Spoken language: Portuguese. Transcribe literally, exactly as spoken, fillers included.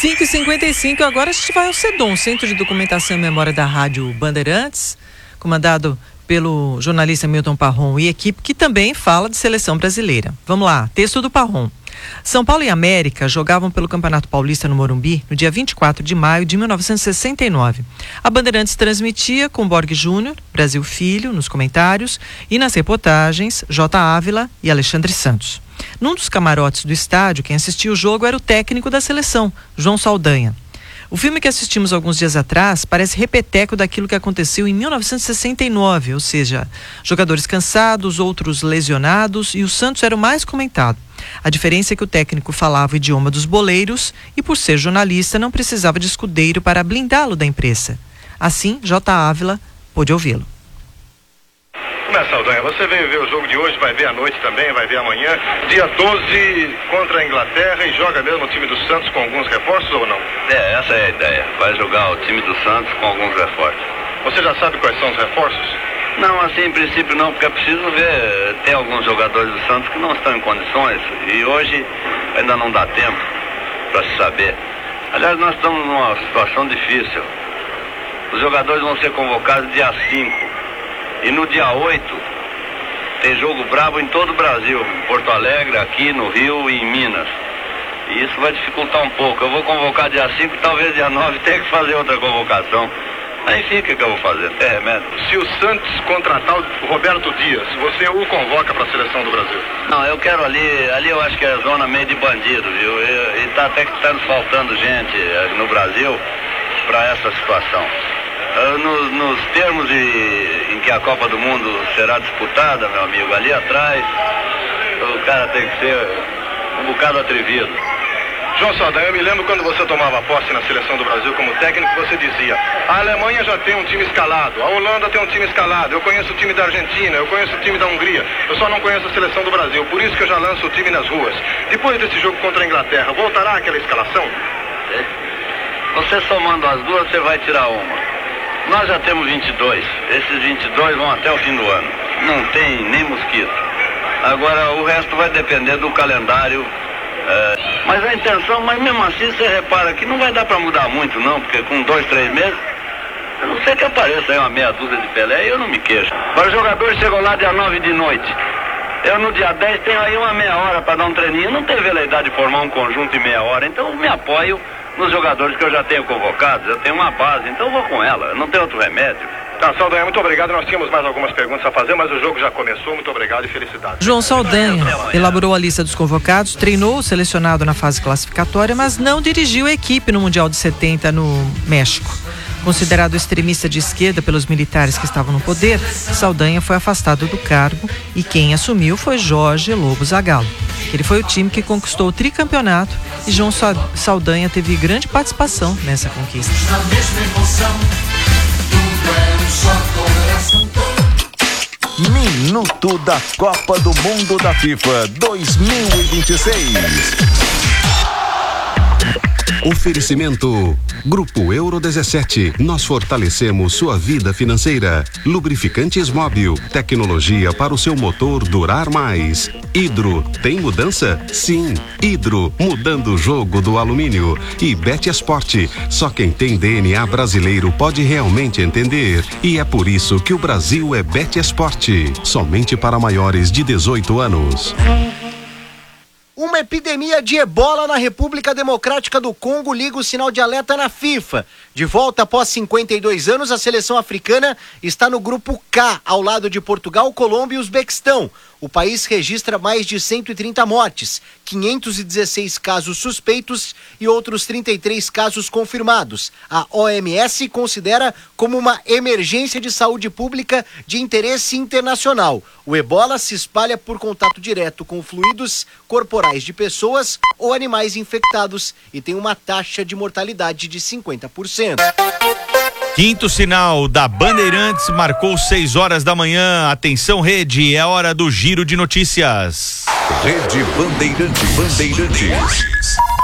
cinco e cinquenta e cinco, agora a gente vai ao CEDOM, Centro de Documentação e Memória da Rádio Bandeirantes, comandado pelo jornalista Milton Parron e equipe, que também fala de seleção brasileira. Vamos lá, texto do Parron. São Paulo e América jogavam pelo Campeonato Paulista no Morumbi no dia vinte e quatro de maio de mil novecentos e sessenta e nove. A Bandeirantes transmitia com Borg Júnior, Brasil Filho nos comentários e nas reportagens J. Ávila e Alexandre Santos. Num dos camarotes do estádio, quem assistia o jogo era o técnico da seleção, João Saldanha. O filme que assistimos alguns dias atrás parece repeteco daquilo que aconteceu em mil novecentos e sessenta e nove, ou seja, jogadores cansados, outros lesionados, e o Santos era o mais comentado. A diferença é que o técnico falava o idioma dos boleiros e, por ser jornalista, não precisava de escudeiro para blindá-lo da imprensa. Assim, J. Ávila pôde ouvi-lo. Como é, Saldanha? Você veio ver o jogo de hoje, vai ver à noite também, vai ver amanhã. Dia doze contra a Inglaterra, e joga mesmo o time do Santos com alguns reforços ou não? É, essa é a ideia. Vai jogar o time do Santos com alguns reforços. Você já sabe quais são os reforços? Não, assim, em princípio não, porque é preciso ver. Tem alguns jogadores do Santos que não estão em condições, e hoje ainda não dá tempo para se saber. Aliás, nós estamos numa situação difícil. Os jogadores vão ser convocados dia cinco. E no dia oito, tem jogo brabo em todo o Brasil, em Porto Alegre, aqui no Rio e em Minas. E isso vai dificultar um pouco. Eu vou convocar dia cinco e talvez dia nove tenha que fazer outra convocação. Aí fica o que eu vou fazer, tem remédio. Se o Santos contratar o Roberto Dias, você o convoca para a seleção do Brasil? Não, eu quero ali, ali eu acho que é zona meio de bandido, viu? E, e tá até que está nos faltando gente no Brasil para essa situação. Uh, nos, nos termos de, em que a Copa do Mundo será disputada, meu amigo, ali atrás, o cara tem que ser um bocado atrevido. João Saldanha, eu me lembro quando você tomava posse na seleção do Brasil como técnico, você dizia: a Alemanha já tem um time escalado, a Holanda tem um time escalado, eu conheço o time da Argentina, eu conheço o time da Hungria, eu só não conheço a seleção do Brasil, por isso que eu já lanço o time nas ruas. Depois desse jogo contra a Inglaterra, voltará aquela escalação? Você somando as duas, você vai tirar uma. Nós já temos vinte e dois, esses vinte e dois vão até o fim do ano, não tem nem mosquito. Agora o resto vai depender do calendário, é, mas a intenção, mas mesmo assim você repara que não vai dar para mudar muito não, porque com dois, três meses, eu não sei que apareça aí uma meia dúzia de Pelé e eu não me queixo. Para os jogadores chegam lá dia nove de noite, eu no dia dez tenho aí uma meia hora para dar um treininho, não teve veleidade de formar um conjunto em meia hora, então eu me apoio nos jogadores que eu já tenho convocados, eu tenho uma base, então eu vou com ela, não tem outro remédio. Tá, Saldanha, muito obrigado, nós tínhamos mais algumas perguntas a fazer, mas o jogo já começou, muito obrigado e felicidades. João Saldanha elaborou a lista dos convocados, treinou o selecionado na fase classificatória, mas não dirigiu a equipe no Mundial de setenta no México. Considerado extremista de esquerda pelos militares que estavam no poder, Saldanha foi afastado do cargo e quem assumiu foi Jorge Lobo Zagallo. Ele foi o time que conquistou o tricampeonato e João Saldanha teve grande participação nessa conquista. Minuto da Copa do Mundo da FIFA dois mil e vinte e seis. Oferecimento Grupo Euro dezessete. Nós fortalecemos sua vida financeira. Lubrificantes Móbil. Tecnologia para o seu motor durar mais. Hidro. Tem mudança? Sim. Hidro. Mudando o jogo do alumínio. E Betesport. Só quem tem D N A brasileiro pode realmente entender. E é por isso que o Brasil é Betesport. Somente para maiores de dezoito anos. Uma epidemia de ebola na República Democrática do Congo liga o sinal de alerta na FIFA. De volta após cinquenta e dois anos, a seleção africana está no grupo K, ao lado de Portugal, Colômbia e Uzbequistão. O país registra mais de cento e trinta mortes, quinhentos e dezesseis casos suspeitos e outros trinta e três casos confirmados. A O M S considera como uma emergência de saúde pública de interesse internacional. O ebola se espalha por contato direto com fluidos corporais de pessoas ou animais infectados e tem uma taxa de mortalidade de cinquenta por cento. Quinto sinal da Bandeirantes marcou seis horas da manhã. Atenção, rede, é hora do giro de notícias. Rede Bandeirantes. Bandeirantes.